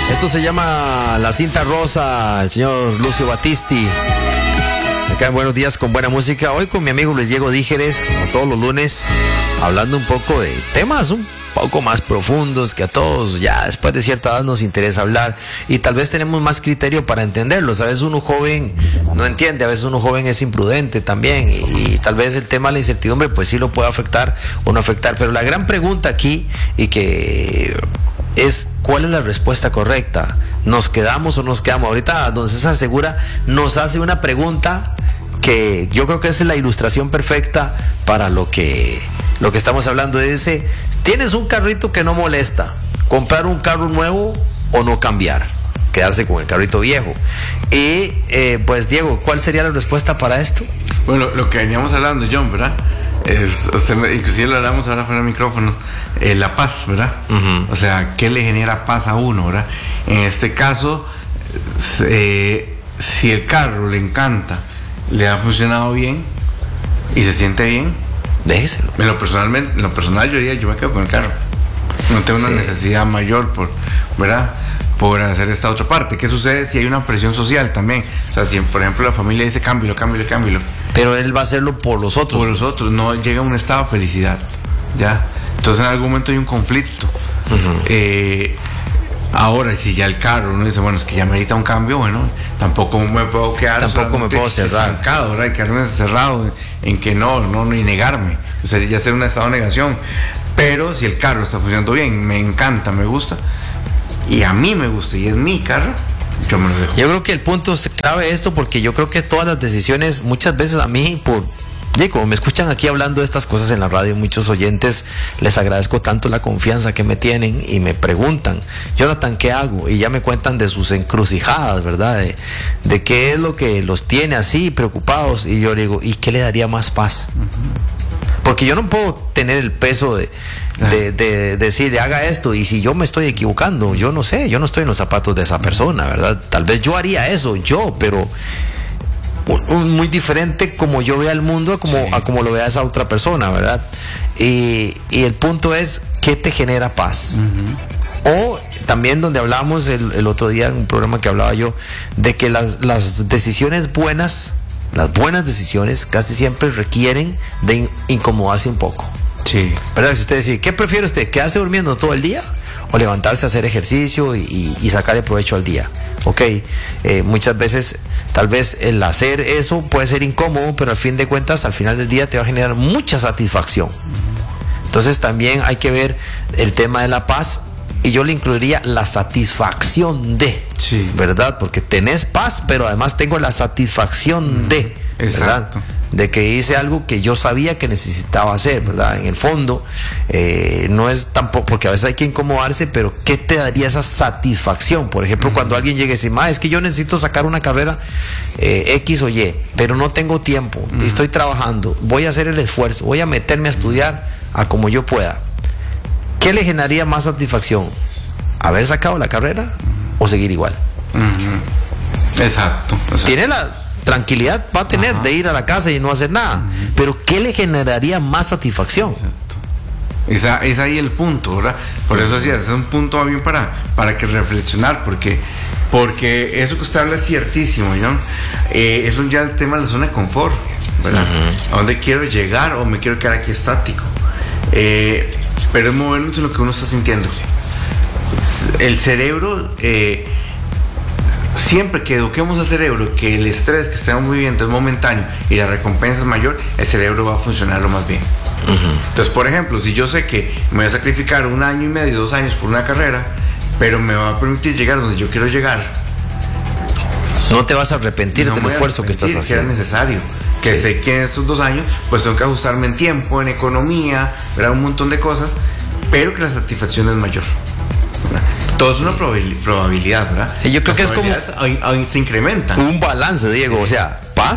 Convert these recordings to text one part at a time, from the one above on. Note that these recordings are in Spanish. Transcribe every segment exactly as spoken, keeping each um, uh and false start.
Esto se llama La Cinta Rosa, el señor Lucio Battisti. Acá en Buenos Días con buena música. Hoy con mi amigo Luis Diego Dígeres, como todos los lunes, hablando un poco de temas un poco más profundos que a todos ya después de cierta edad nos interesa hablar, y tal vez tenemos más criterio para entenderlos. A veces uno joven no entiende, a veces uno joven es imprudente también, y, y tal vez el tema de la incertidumbre pues sí lo puede afectar o no afectar. Pero la gran pregunta aquí, y que es: ¿cuál es la respuesta correcta? ¿Nos quedamos o nos quedamos? Ahorita don César Segura nos hace una pregunta que yo creo que es la ilustración perfecta para lo que, lo que estamos hablando. Dice: tienes un carrito que no molesta, ¿comprar un carro nuevo o no cambiar? Quedarse con el carrito viejo. Y eh, pues Diego, ¿cuál sería la respuesta para esto? Bueno, lo que veníamos hablando, John, ¿verdad? Es, usted, inclusive lo hablamos ahora fuera del micrófono, eh, la paz, ¿verdad? Uh-huh. O sea, ¿qué le genera paz a uno, verdad? En este caso, eh, si el carro le encanta, le ha funcionado bien y se siente bien, déjeselo. En lo, personalmente, en lo personal yo diría, yo me quedo con el carro. No tengo una sí. necesidad mayor por, ¿verdad?, por hacer esta otra parte. ¿Qué sucede si hay una presión social también? O sea, si por ejemplo la familia dice cámbialo, cámbialo, cámbialo, pero él va a hacerlo por los otros. Por los otros, no llega a un estado de felicidad, ¿ya? Entonces en algún momento hay un conflicto. Uh-huh. eh, ahora, si ya el carro uno dice, bueno, es que ya merita un cambio, bueno, tampoco me puedo quedar tampoco me puedo cerrar estancado, ¿verdad? Y quedarme cerrado en, en que no, no, ni negarme, o sea, ya ser un estado de negación. Pero si el carro está funcionando bien, me encanta, me gusta, y a mí me gusta, y es mi carro, yo me lo dejo. Yo creo que el punto es clave esto, porque yo creo que todas las decisiones, muchas veces a mí, por y como me escuchan aquí hablando de estas cosas en la radio, muchos oyentes, les agradezco tanto la confianza que me tienen y me preguntan, Jonathan, ¿qué hago? Y ya me cuentan de sus encrucijadas, ¿verdad? De, de qué es lo que los tiene así preocupados, y yo digo, ¿y qué le daría más paz? Uh-huh. Porque yo no puedo tener el peso de De, de, de decirle haga esto, y si yo me estoy equivocando, yo no sé, yo no estoy en los zapatos de esa persona, ¿verdad? Tal vez yo haría eso, yo, pero un, un muy diferente como yo vea el mundo como, sí. a como lo vea esa otra persona, ¿verdad? Y, y el punto es, ¿qué te genera paz? Uh-huh. O también donde hablamos el, el otro día en un programa que hablaba yo, de que las, las decisiones buenas, las buenas decisiones casi siempre requieren de in, incomodarse un poco. Sí. ¿Verdad? Si usted dice, ¿qué prefiere usted? ¿Quedarse durmiendo todo el día o levantarse a hacer ejercicio y, y, y sacarle provecho al día? Ok, eh, muchas veces tal vez el hacer eso puede ser incómodo, pero al fin de cuentas, al final del día te va a generar mucha satisfacción. Entonces también hay que ver el tema de la paz, y yo le incluiría la satisfacción de, sí. ¿verdad? Porque tenés paz, pero además tengo la satisfacción mm, de, ¿verdad? Exacto. De que hice algo que yo sabía que necesitaba hacer, ¿verdad? En el fondo, eh, no es tampoco, porque a veces hay que incomodarse, pero ¿qué te daría esa satisfacción? Por ejemplo, uh-huh. cuando alguien llegue y dice, ma, es que yo necesito sacar una carrera eh, X o Y, pero no tengo tiempo, uh-huh. estoy trabajando, voy a hacer el esfuerzo, voy a meterme a estudiar a como yo pueda. ¿Qué le generaría más satisfacción? ¿Haber sacado la carrera o seguir igual? Uh-huh. Exacto, exacto. Tiene la tranquilidad, va a tener Ajá. de ir a la casa y no hacer nada, uh-huh. pero ¿qué le generaría más satisfacción? Exacto. Esa, es ahí el punto, ¿verdad? Por eso decía, es un punto bien para, para que reflexionar, porque, porque eso que usted habla es ciertísimo, ¿no? Eh, eso ya el tema de la zona de confort, ¿verdad? Uh-huh. ¿A dónde quiero llegar o me quiero quedar aquí estático? Eh, pero es movernos en lo que uno está sintiendo. El cerebro... Eh, siempre que eduquemos al cerebro que el estrés que estemos viviendo es momentáneo y la recompensa es mayor, el cerebro va a funcionar lo más bien. Uh-huh. Entonces, por ejemplo, si yo sé que me voy a sacrificar un año y medio, dos años por una carrera, pero me va a permitir llegar donde yo quiero llegar, no te vas a arrepentir no del esfuerzo que estás haciendo. Que era necesario. Que sí. sé que en estos dos años pues tengo que ajustarme en tiempo, en economía, ¿verdad? Un montón de cosas, pero que la satisfacción es mayor, ¿verdad? Todo es una probabilidad, ¿verdad? Sí, yo creo Las que es como ahí, ahí se incrementan. Un balance, Diego, o sea, paz,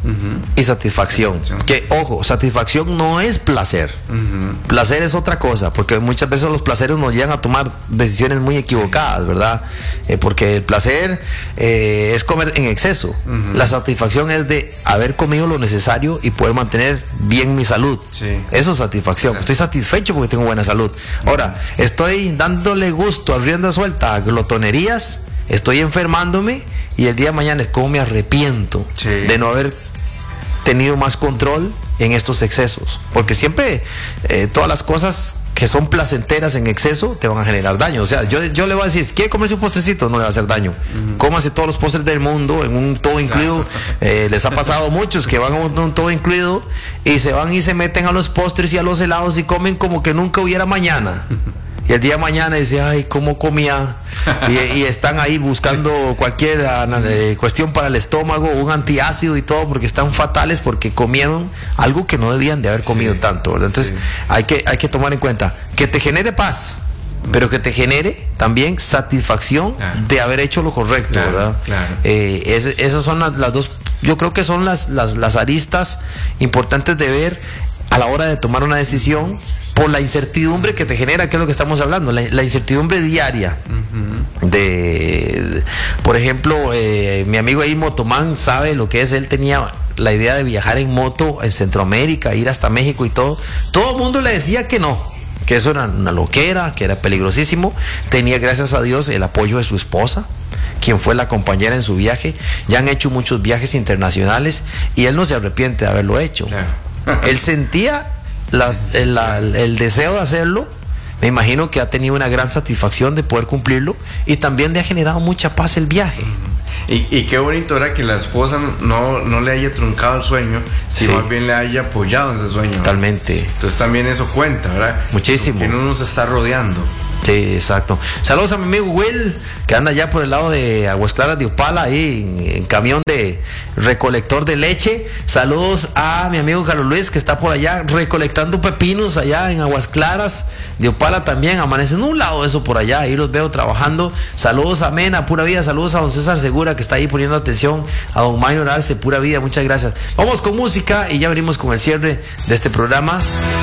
uh-huh. y satisfacción. Que, ojo, satisfacción no es placer. Uh-huh. Placer es otra cosa, porque muchas veces los placeres nos llevan a tomar decisiones muy equivocadas, ¿verdad? Eh, porque el placer eh, es comer en exceso. Uh-huh. La satisfacción es de haber comido lo necesario y poder mantener bien mi salud. Sí. Eso es satisfacción. Estoy satisfecho porque tengo buena salud. Ahora, estoy dándole gusto a rienda suelta a glotonerías, estoy enfermándome y el día de mañana es como me arrepiento sí. de no haber tenido más control en estos excesos. Porque siempre eh, todas las cosas que son placenteras en exceso te van a generar daño. O sea, yo, yo le voy a decir, ¿quiere comerse un postrecito? No le va a hacer daño. Uh-huh. Cómase todos los postres del mundo en un todo incluido. Eh, les ha pasado a muchos que van a un, un todo incluido y se van y se meten a los postres y a los helados y comen como que nunca hubiera mañana. Y el día de mañana dice, ay, ¿cómo comía? Y, y están ahí buscando cualquier eh, cuestión para el estómago, un antiácido y todo, porque están fatales porque comieron algo que no debían de haber comido sí, tanto, ¿verdad? Entonces sí. hay que, hay que tomar en cuenta que te genere paz, pero que te genere también satisfacción claro. de haber hecho lo correcto, claro, ¿verdad? Claro. Eh, es, esas son las, las dos, yo creo que son las, las, las aristas importantes de ver a la hora de tomar una decisión, por la incertidumbre que te genera, que es lo que estamos hablando, la, la incertidumbre diaria. Uh-huh. de, de, por ejemplo, eh, mi amigo ahí Motomán sabe lo que es, él tenía la idea de viajar en moto en Centroamérica, ir hasta México y todo. Todo el mundo le decía que no, que eso era una loquera, que era peligrosísimo. Tenía, gracias a Dios, el apoyo de su esposa, quien fue la compañera en su viaje. Ya han hecho muchos viajes internacionales y él no se arrepiente de haberlo hecho. Claro. Él sentía Las, el, la, el deseo de hacerlo. Me imagino que ha tenido una gran satisfacción de poder cumplirlo y también le ha generado mucha paz el viaje. Y, y qué bonito era que la esposa no, no le haya truncado el sueño, sino sí. más bien le haya apoyado en ese sueño. Totalmente. ¿Verdad? Entonces también eso cuenta, ¿verdad? Muchísimo. Que uno se está rodeando. Sí, exacto. Saludos a mi amigo Will, que anda allá por el lado de Aguas Claras de Upala, ahí en, en camión de recolector de leche. Saludos a mi amigo Carlos Luis, que está por allá recolectando pepinos allá en Aguas Claras de Upala también. Amanecen un lado de eso por allá, ahí los veo trabajando. Saludos a Mena, Pura Vida. Saludos a don César Segura, que está ahí poniendo atención. A don Mayo Arce, Pura Vida. Muchas gracias. Vamos con música y ya venimos con el cierre de este programa.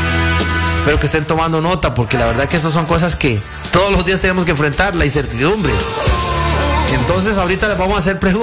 Espero que estén tomando nota, porque la verdad que estas son cosas que todos los días tenemos que enfrentar, la incertidumbre. Entonces ahorita les vamos a hacer preguntas.